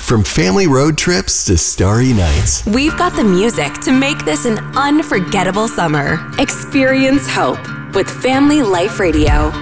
From family road trips to starry nights, we've got the music to make this an unforgettable summer. Experience hope with Family Life Radio.